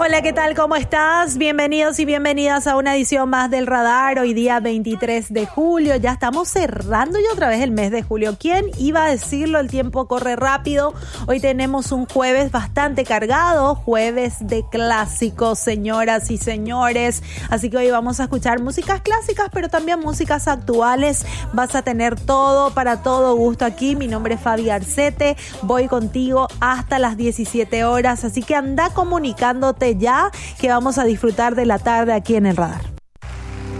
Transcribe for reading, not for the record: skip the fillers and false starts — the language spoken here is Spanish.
Hola, ¿qué tal? ¿Cómo estás? Bienvenidos y bienvenidas a una edición más del Radar. Hoy día 23 de julio, ya estamos cerrando ya otra vez el mes de julio. ¿Quién iba a decirlo? El tiempo corre rápido. Hoy tenemos un jueves bastante cargado, jueves de clásicos, señoras y señores. Así que hoy vamos a escuchar músicas clásicas, pero también músicas actuales. Vas a tener todo para todo gusto aquí. Mi nombre es Fabi Arcete. Voy contigo hasta las 17 horas. Así que anda comunicándote ya, que vamos a disfrutar de la tarde aquí en el Radar.